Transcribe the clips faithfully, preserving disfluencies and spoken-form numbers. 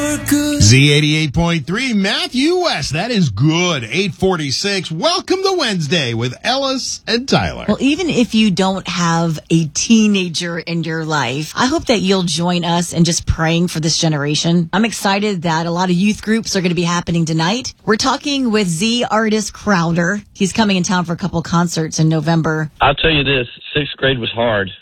were good. Z eighty-eight point three, Matthew West. That is good. eight forty-six. Welcome to Wednesday with Ellis and Tyler. Well, even if you don't have a teenager in your life, I hope that you'll join us in just praying for this generation. I'm excited that a lot of youth groups are going to be happening tonight. We're talking with Z artist Crowder. He's coming in town for a couple concerts in November. I'll tell you this, sixth grade was hard.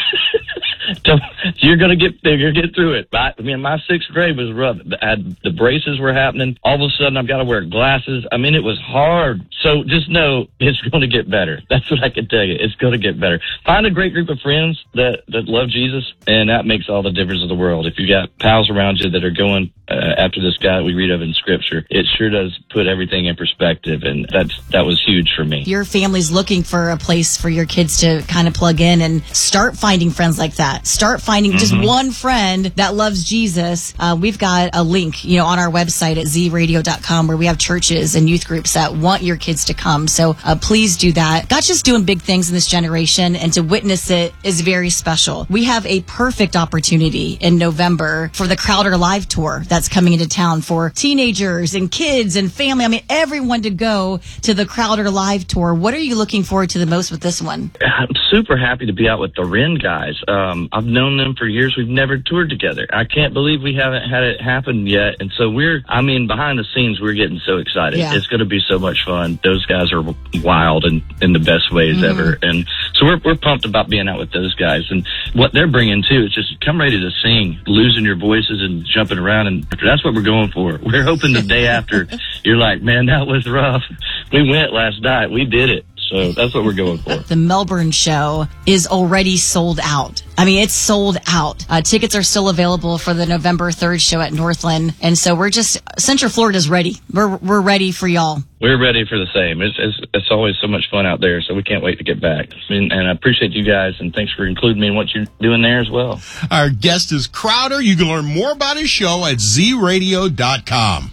Don't, you're going to get you're gonna get through it. I, I mean, my sixth grade was rough. I had, the braces were happening. All of a sudden, I've got to wear glasses. I mean, it was hard. So just know it's going to get better. That's what I can tell you. It's going to get better. Find a great group of friends that, that love Jesus, and that makes all the difference in the world. If you got pals around you that are going uh, after this guy we read of in Scripture, it sure does put everything in perspective, and that's that was huge for me. Your family's looking for a place for your kids to kind of plug in and start finding friends like that. Start finding mm-hmm. just one friend that loves Jesus. Uh, we've got a link, you know, on our website at z radio dot com where we have churches and youth groups that want your kids to come. So uh, please do that. God's just doing big things in this generation, and to witness it is very special. We have a perfect opportunity in November for the Crowder Live Tour that's coming into town for teenagers and kids and family. I mean, everyone to go to the Crowder Live Tour. What are you looking forward to the most with this one? I'm super happy to be out with the Wren guys. Um, I've known them for years. We've never toured together. I can't believe we haven't had it happen yet. And so we're, I mean, behind the scenes, we're getting so excited. Yeah. It's going to be so much fun. Those guys are wild and in the best ways mm-hmm. ever. And so we're, we're pumped about being out with those guys. And what they're bringing too is just come ready to sing, losing your voices and jumping around. And that's what we're going for. We're hoping the day after you're like, man, that was rough. We went last night. We did it. So that's what we're going for. The Melbourne show is already sold out. I mean, it's sold out. Uh, tickets are still available for the November third show at Northland. And so we're just, Central Florida's ready. We're we're ready for y'all. We're ready for the same. It's, it's it's always so much fun out there, so we can't wait to get back. And, and I appreciate you guys, and thanks for including me in what you're doing there as well. Our guest is Crowder. You can learn more about his show at z radio dot com.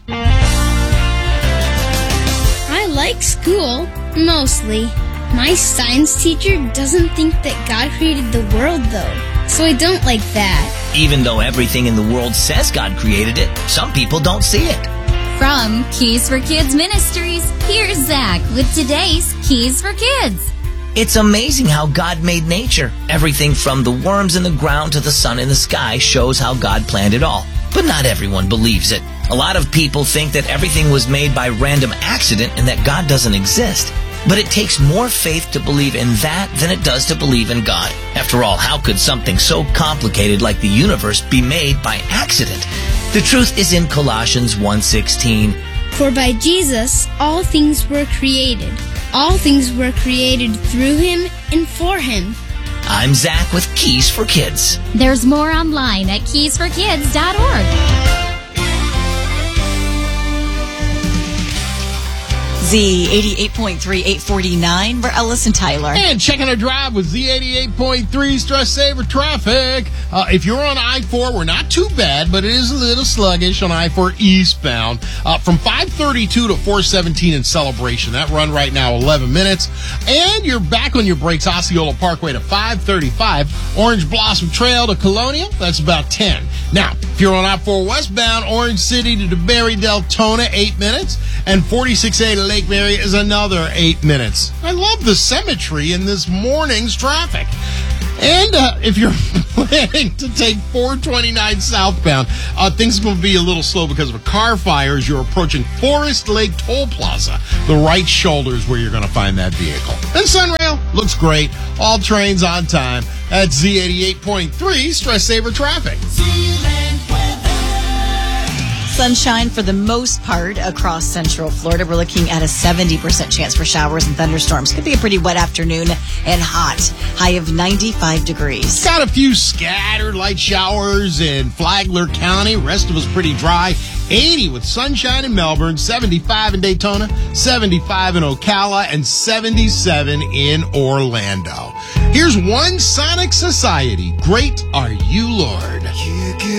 I like school, mostly. My science teacher doesn't think that God created the world, though, so I don't like that. Even though everything in the world says God created it, some people don't see it. From Keys for Kids Ministries, here's Zach with today's Keys for Kids. It's amazing how God made nature. Everything from the worms in the ground to the sun in the sky shows how God planned it all. But not everyone believes it. A lot of people think that everything was made by random accident and that God doesn't exist. But it takes more faith to believe in that than it does to believe in God. After all, how could something so complicated like the universe be made by accident? The truth is in Colossians one sixteen. For by Jesus all things were created. All things were created through him and for him. I'm Zach with Keys for Kids. There's more online at keys for kids dot org. Z eighty-eight point three, eight forty-nine. We're Ellis and Tyler. And checking our drive with Z eighty-eight point three Stress Saver Traffic. Uh, if you're on I four, we're not too bad, but it is a little sluggish on I four eastbound. Uh, from five thirty-two to four seventeen in Celebration. That run right now, eleven minutes. And you're back on your brakes, Osceola Parkway to five thirty-five. Orange Blossom Trail to Colonial, that's about ten. Now, if you're on I four westbound, Orange City to DeBerry Deltona, eight minutes. And forty-six A to Lake Mary is another eight minutes. I love the symmetry in this morning's traffic. And uh, if you're planning to take four twenty-nine southbound, uh, things are going to be a little slow because of a car fire as you're approaching Forest Lake Toll Plaza. The right shoulder is where you're going to find that vehicle. And Sunrail looks great. All trains on time. That's Z eighty-eight point three Stress Saver Traffic. Sunshine for the most part across Central Florida. We're looking at a seventy percent chance for showers and thunderstorms. Could be a pretty wet afternoon and hot. High of ninety-five degrees. Got a few scattered light showers in Flagler County. Rest of us pretty dry. eighty with sunshine in Melbourne, seventy-five in Daytona, seventy-five in Ocala, and seventy-seven in Orlando. Here's One Sonic Society. Great are you, Lord.